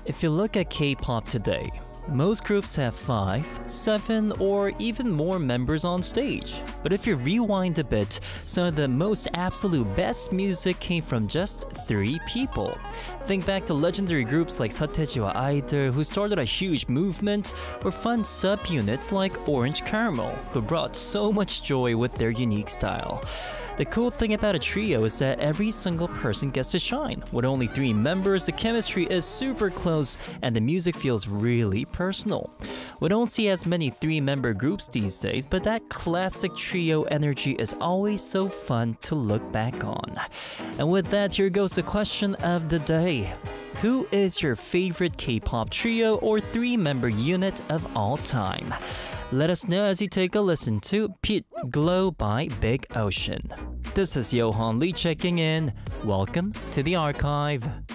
If you look at K-pop today, most groups have 5, 7, or even more members on stage. But if you rewind a bit, some of the most absolute best music came from just 3 people. Think back to legendary groups like Seo Idol, who started a huge movement, or fun subunits like Orange Caramel, who brought so much joy with their unique style. The cool thing about a trio is that every single person gets to shine. With only 3 members, the chemistry is super close and the music feels really personal. We don't see as many 3-member groups these days, but that classic trio energy is always so fun to look back on. And with that, here goes the question of the day. Who is your favorite K-pop trio or 3-member unit of all time? Let us know as you take a listen to Pete Glow by Big Ocean. This is Johan Lee checking in. Welcome to the archive.